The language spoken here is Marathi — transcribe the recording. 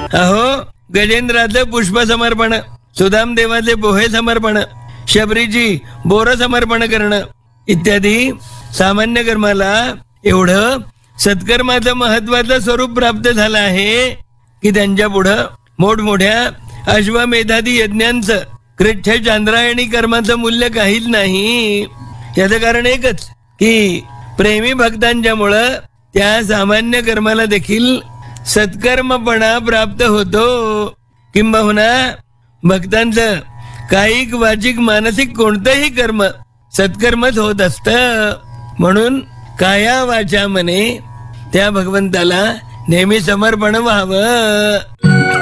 अहो गजेंद्राचं पुष्प समर्पण, सुदामदेवाचे पोहे समर्पण, शबरीची बोर समर्पण करणं इत्यादी सामान्य कर्माला एवढं सत्कर्माचं महत्वाचं स्वरूप प्राप्त झालं आहे की त्यांच्या पुढं मोठमोठ्या अश्वमेधादी यज्ञांचं कृच्छ चांद्रायणी कर्माचं मूल्य काहीच नाही. याचं कारण एकच की प्रेमी भक्तांच्यामुळं त्या सामान्य कर्माला देखील सत्कर्मपणा प्राप्त होतो. किंबहुना भक्तांचं कायिक वाचिक मानसिक कोणतंही कर्म सत्कर्मच होत असतं. म्हणून काया वाचा मने त्या भगवंताला नेहमी समर्पण व्हावं.